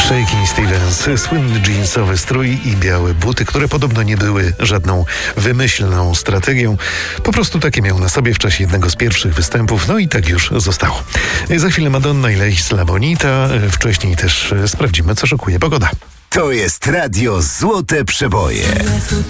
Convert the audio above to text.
Shakin' Stevens, słynny jeansowy strój i białe buty, które podobno nie były żadną wymyślną strategią. Po prostu takie miał na sobie w czasie jednego z pierwszych występów, no i tak już zostało. Za chwilę Madonna i La Isla Bonita. Wcześniej też sprawdzimy, co szykuje pogoda. To jest Radio Złote Przeboje.